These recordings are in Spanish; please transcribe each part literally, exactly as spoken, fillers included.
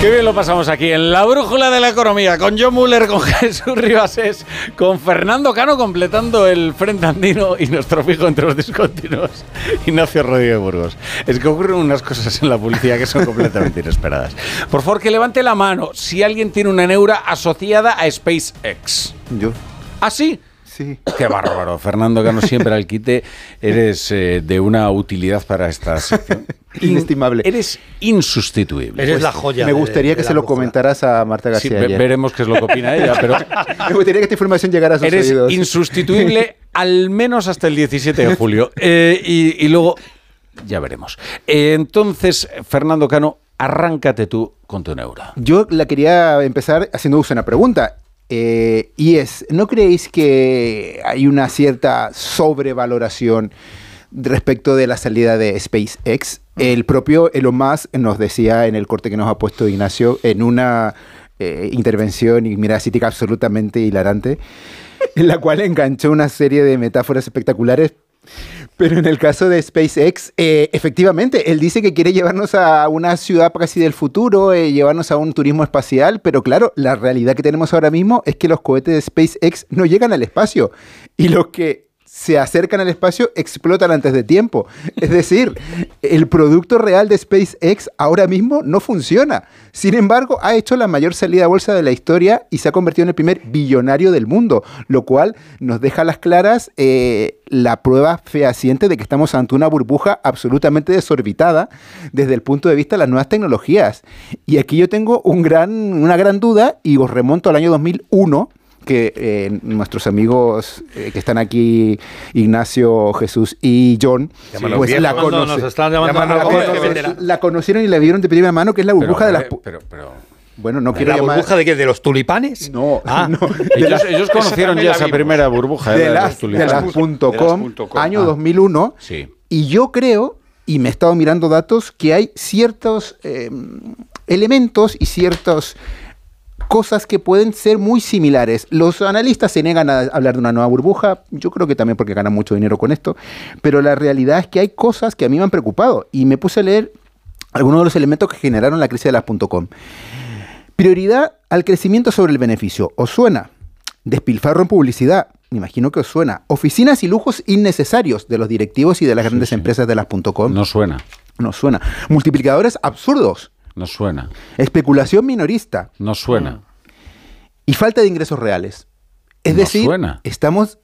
Qué bien lo pasamos aquí en La Brújula de la Economía, con John Muller, con Jesús Ribasés, con Fernando Cano completando el Frente Andino y nuestro fijo entre los discontinuos, Ignacio Rodríguez Burgos. Es que ocurren unas cosas en la publicidad que son completamente inesperadas. Por favor, que levante la mano si alguien tiene una neura asociada a SpaceX. Yo. ¿Ah, sí? Sí. Qué bárbaro, Fernando Cano, siempre al quite. Eres eh, de una utilidad para esta sección. Inestimable. Eres insustituible. Eres Pues, la joya. Me gustaría de, que de se lo brújula. comentaras a Marta sí, García. ve- ayer. veremos qué es lo que opina ella, pero Me gustaría que esta información llegara a sus eres oídos. insustituible al menos hasta el diecisiete de julio. Eh, y, y luego, ya veremos. Eh, entonces, Fernando Cano, arráncate tú con tu neura. Yo la quería empezar haciendo uso de una pregunta. Eh, y es, ¿no creéis que hay una cierta sobrevaloración respecto de la salida de SpaceX? El propio Elon Musk nos decía en el corte que nos ha puesto Ignacio, en una eh, intervención y miracítica absolutamente hilarante, en la cual enganchó una serie de metáforas espectaculares. Pero en el caso de SpaceX, eh, efectivamente, él dice que quiere llevarnos a una ciudad casi del futuro, eh, llevarnos a un turismo espacial, pero claro, la realidad que tenemos ahora mismo es que los cohetes de SpaceX no llegan al espacio y los que se acercan al espacio explotan antes de tiempo. Es decir, el producto real de SpaceX ahora mismo no funciona. Sin embargo, ha hecho la mayor salida a bolsa de la historia y se ha convertido en el primer billonario del mundo, lo cual nos deja a las claras eh, la prueba fehaciente de que estamos ante una burbuja absolutamente desorbitada desde el punto de vista de las nuevas tecnologías. Y aquí yo tengo un gran, una gran duda y os remonto al año dos mil uno, que eh, nuestros amigos eh, que están aquí, Ignacio, Jesús y John, Llámalo pues viejo, la, cuando conoce- nos están llamando la, a cono- veterano. la conocieron y la vieron de primera mano, que es la burbuja Pero, de las... eh, pu- pero, pero, bueno, no quiero ¿La llamar... burbuja de qué? ¿De los tulipanes? No, Ah. no. ellos, ellos conocieron ya esa primera burbuja. De eh, las, los de tulipanes. las punto De las com, punto com. año Ah. dos mil uno, Sí. y yo creo, y me he estado mirando datos, que hay ciertos eh, elementos y ciertos cosas que pueden ser muy similares. Los analistas se niegan a hablar de una nueva burbuja, yo creo que también porque ganan mucho dinero con esto, pero la realidad es que hay cosas que a mí me han preocupado, y me puse a leer algunos de los elementos que generaron la crisis de las punto com. Prioridad al crecimiento sobre el beneficio. ¿Os suena? Despilfarro en publicidad. Me imagino que os suena. Oficinas y lujos innecesarios de los directivos y de las Sí, grandes sí. empresas de las punto com. No suena, No suena. Multiplicadores absurdos. no suena, Especulación minorista. no suena. Y falta de ingresos reales. Es No decir, suena. estamos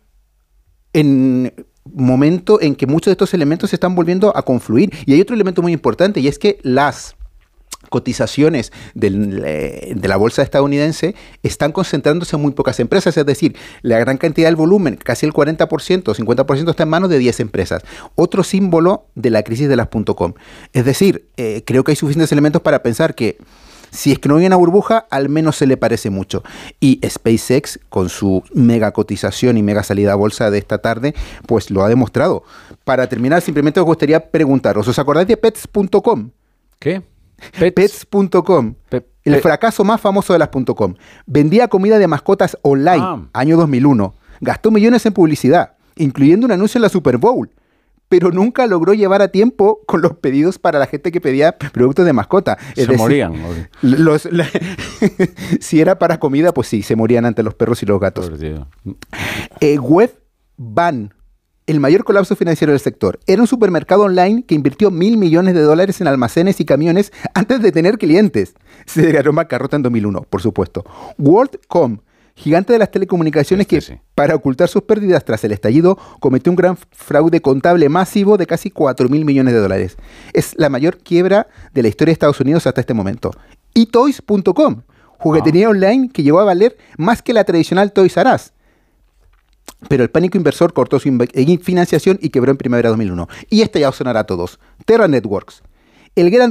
en momento en que muchos de estos elementos se están volviendo a confluir. Y hay otro elemento muy importante, y es que las cotizaciones del, eh, de la bolsa estadounidense están concentrándose en muy pocas empresas, es decir, la gran cantidad del volumen, casi el cuarenta por ciento, cincuenta por ciento está en manos de diez empresas. Otro símbolo de la crisis de las punto com. Es decir, eh, creo que hay suficientes elementos para pensar que si es que no hay una burbuja, al menos se le parece mucho. Y SpaceX, con su mega cotización y mega salida a bolsa de esta tarde, pues lo ha demostrado. Para terminar, simplemente me gustaría preguntaros, ¿os acordáis de pets punto com? ¿Qué? pets punto com, Pe- el pe- fracaso más famoso de las .com. Vendía comida de mascotas online, Ah. año dos mil uno. Gastó millones en publicidad, incluyendo un anuncio en la Super Bowl, pero nunca logró llevar a tiempo con los pedidos para la gente que pedía productos de mascota. Es Se decir, morían. Los, la- si era para comida, pues sí, se morían ante los perros y los gatos. Pobre tío. Eh, Webvan, el mayor colapso financiero del sector. Era un supermercado online que invirtió mil millones de dólares en almacenes y camiones antes de tener clientes. Se declaró bancarrota en dos mil uno, por supuesto. WorldCom, gigante de las telecomunicaciones Este que, sí. para ocultar sus pérdidas tras el estallido, cometió un gran fraude contable masivo de casi cuatro mil millones de dólares. Es la mayor quiebra de la historia de Estados Unidos hasta este momento. Y Toys punto com, juguetería online que llegó a valer más que la tradicional Toys R Us. Pero el pánico inversor cortó su inv- financiación y quebró en primavera de dos mil uno. Y este ya os sonará a todos. Terra Networks, el gran